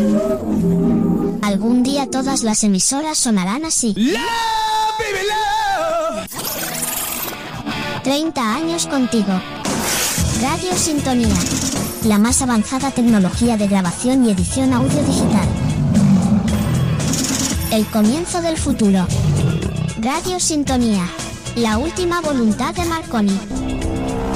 Algún día todas las emisoras sonarán así. 30 años contigo. Radio Sintonía. La más avanzada tecnología de grabación y edición audio digital. El comienzo del futuro. Radio Sintonía. La última voluntad de Marconi.